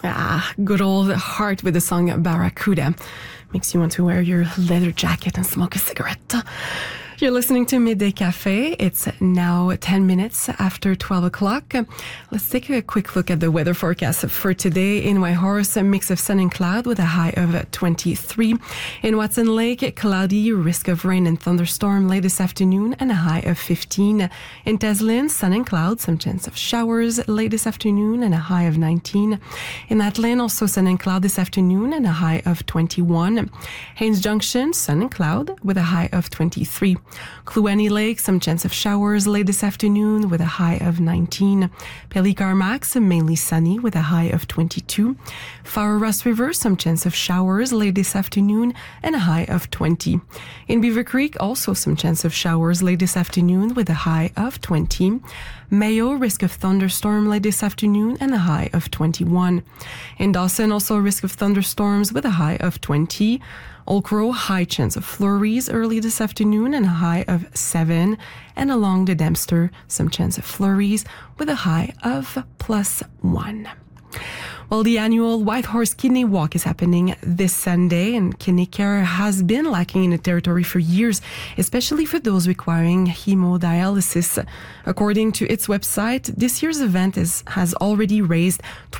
Good old Heart with the song Barracuda. Makes you want to wear your leather jacket and smoke a cigarette. You're listening to Midday Cafe. It's now 10 minutes after 12 o'clock. Let's take a quick look at the weather forecast for today. In Whitehorse, a mix of sun and cloud with a high of 23. In Watson Lake, cloudy, risk of rain and thunderstorm late this afternoon and a high of 15. In Teslin, sun and cloud, some chance of showers late this afternoon and a high of 19. In Atlin, also sun and cloud this afternoon and a high of 21. Haines Junction, sun and cloud with a high of 23. Kluane Lake, some chance of showers late this afternoon with a high of 19. Pelly-Carmack, mainly sunny with a high of 22. Far Ross River, some chance of showers late this afternoon and a high of 20. In Beaver Creek, also some chance of showers late this afternoon with a high of 20. Mayo, risk of thunderstorm late this afternoon and a high of 21. In Dawson, also risk of thunderstorms with a high of 20. Old Crow, high chance of flurries early this afternoon and a high of 7. And along the Dempster, some chance of flurries with a high of +1. Well, the annual Whitehorse Kidney Walk is happening this Sunday, and kidney care has been lacking in the territory for years, especially for those requiring hemodialysis. According to its website, this year's event has already raised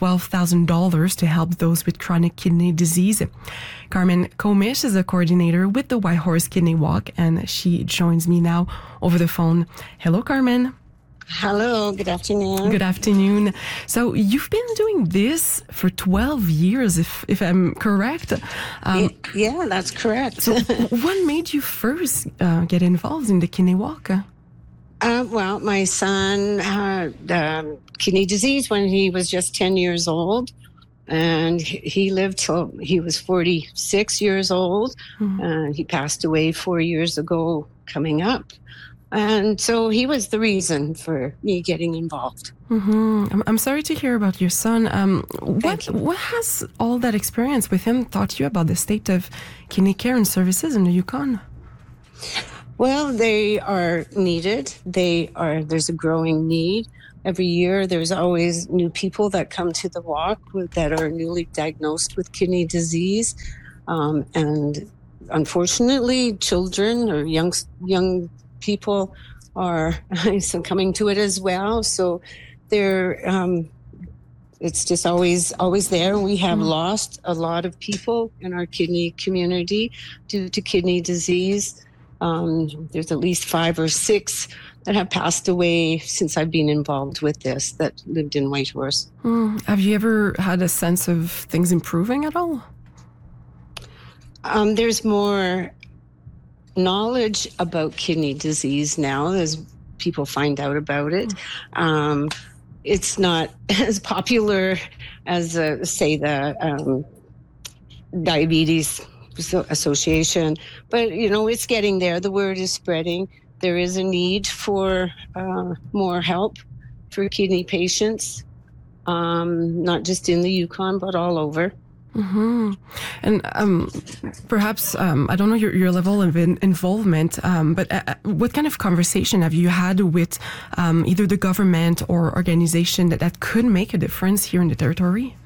$12,000 to help those with chronic kidney disease. Carmen Komish is a coordinator with the Whitehorse Kidney Walk, and she joins me now over the phone. Hello, Carmen. Hello, good afternoon. Good afternoon. So you've been doing this for 12 years, if I'm correct. Yeah, that's correct. So what made you first get involved in the Kidney Walk? Well, my son had kidney disease when he was just 10 years old. And he lived till he was 46 years old. Mm-hmm. And he passed away 4 years ago coming up. And so he was the reason for me getting involved. Mm-hmm. I'm sorry to hear about your son. What has all that experience with him taught you about the state of kidney care and services in the Yukon? Well, they are needed. There's a growing need. Every year, there's always new people that come to the walk that are newly diagnosed with kidney disease. And unfortunately, children or young people are coming to it as well. So it's just always there. We have lost a lot of people in our kidney community due to kidney disease. There's at least 5 or 6 that have passed away since I've been involved with this that lived in Whitehorse. Have you ever had a sense of things improving at all? There's more knowledge about kidney disease now as people find out about it. It's not as popular as, say, the Diabetes Association, but, it's getting there. The word is spreading. There is a need for more help for kidney patients, not just in the Yukon, but all over. Mm-hmm. And perhaps, I don't know your level of involvement, but what kind of conversation have you had with either the government or organization that could make a difference here in the territory?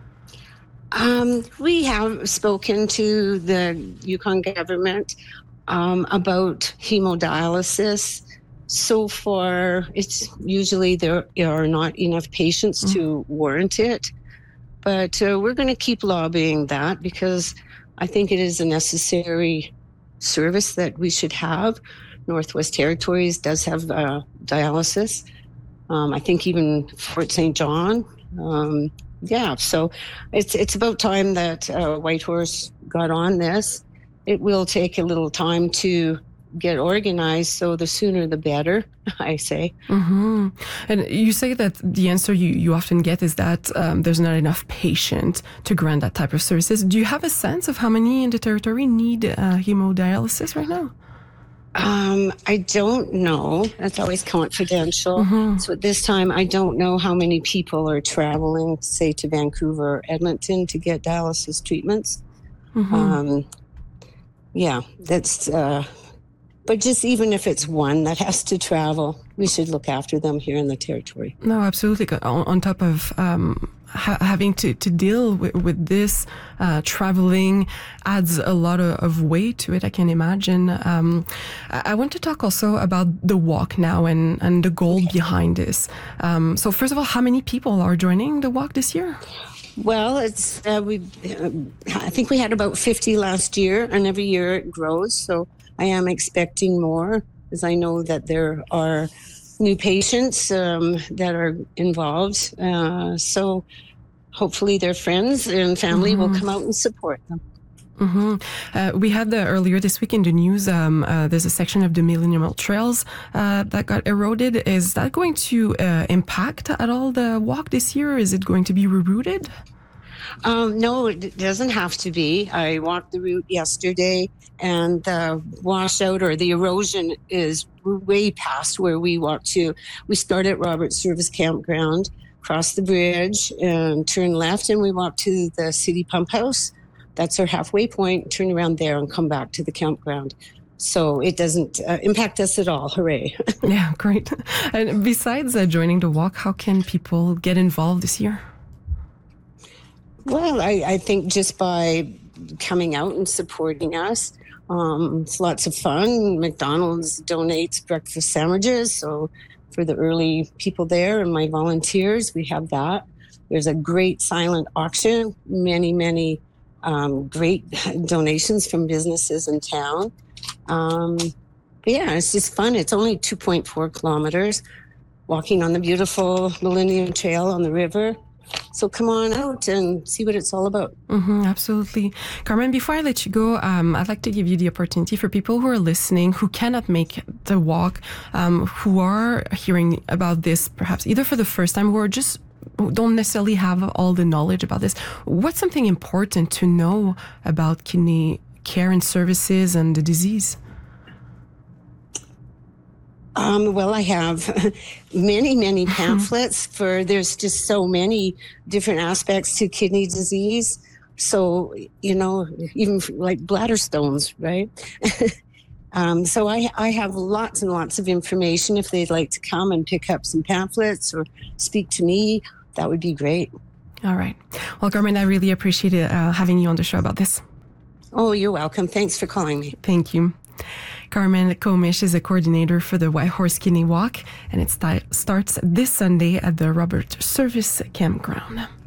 We have spoken to the Yukon government about hemodialysis. So far, it's usually there are not enough patients to warrant it. But we're going to keep lobbying that because I think it is a necessary service that we should have. Northwest Territories does have dialysis. I think even Fort St. John. So it's about time that Whitehorse got on this. It will take a little time to get organized, so the sooner the better, I say. Mm-hmm. And you say that the answer you often get is that there's not enough patients to grant that type of services. Do you have a sense of how many in the territory need hemodialysis right now? I don't know. That's always confidential. Mm-hmm. So at this time, I don't know how many people are traveling, say, to Vancouver or Edmonton to get dialysis treatments. Mm-hmm. That's... But just even if it's one that has to travel, we should look after them here in the territory. No, absolutely. On top of having to deal with this, traveling adds a lot of weight to it, I can imagine. I want to talk also about the walk now and the goal behind this. So first of all, how many people are joining the walk this year? Well, it's I think we had about 50 last year, and every year it grows. So I am expecting more, as I know that there are new patients that are involved. So hopefully their friends and family will come out and support them. We had earlier this week in the news, there's a section of the Millennium Trails that got eroded. Is that going to impact at all the walk this year? Is it going to be rerouted? No, it doesn't have to be. I walked the route yesterday, and the washout or the erosion is way past where we walked to. We start at Roberts Service Campground, cross the bridge, and turn left, and we walk to the city pump house. That's our halfway point. Turn around there and come back to the campground. So it doesn't impact us at all. Hooray. Yeah, great. And besides joining the walk, how can people get involved this year? Well, I think just by coming out and supporting us, it's lots of fun. McDonald's donates breakfast sandwiches. So for the early people there and my volunteers, we have that. There's a great silent auction, many great donations from businesses in town. But yeah, it's just fun. It's only 2.4 kilometers walking on the beautiful Millennium Trail on the river. So come on out and see what it's all about. Absolutely. Carmen, before I let you go, I'd like to give you the opportunity for people who are listening, who cannot make the walk, who are hearing about this perhaps either for the first time or just don't necessarily have all the knowledge about this. What's something important to know about kidney care and services and the disease? Well, I have many pamphlets there's just so many different aspects to kidney disease. So, even like bladder stones, right? So I have lots and lots of information. If they'd like to come and pick up some pamphlets or speak to me, that would be great. All right. Well, Carmen, I really appreciate having you on the show about this. Oh, you're welcome. Thanks for calling me. Thank you. Carmen Komish is a coordinator for the White Horse Kidney Walk, and it starts this Sunday at the Roberts Service Campground.